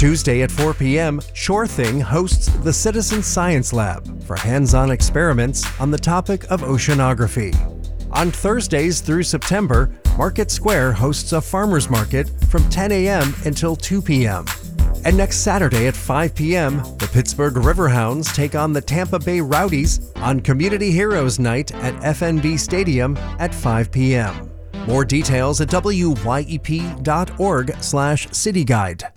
Tuesday at 4 p.m., Sure Thing hosts the Citizen Science Lab for hands-on experiments on the topic of oceanography. On Thursdays through September, Market Square hosts a farmers market from 10 a.m. until 2 p.m. And next Saturday at 5 p.m., the Pittsburgh Riverhounds take on the Tampa Bay Rowdies on Community Heroes Night at FNB Stadium at 5 p.m. More details at wyep.org/cityguide.